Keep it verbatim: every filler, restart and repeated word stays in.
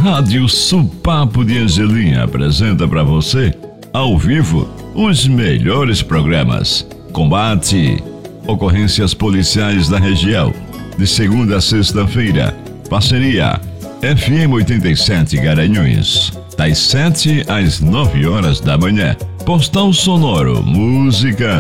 Rádio Supapo de Angelim apresenta para você, ao vivo, os melhores programas. Combate, ocorrências policiais da região, de segunda a sexta-feira. Parceria F M oitenta e sete Garanhuns, das sete às nove horas da manhã. Postal sonoro, música,